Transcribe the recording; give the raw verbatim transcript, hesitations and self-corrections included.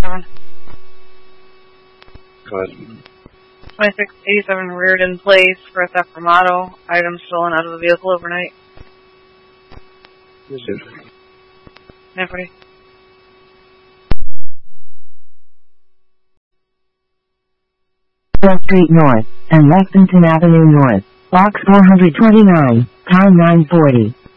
eighty-seven. Go ahead. twenty-six eighty-seven reared in place for a theft from auto. Items stolen out of the vehicle overnight. nine forty. Street North and Lexington Avenue North. Box four hundred twenty-nine. Time nine forty.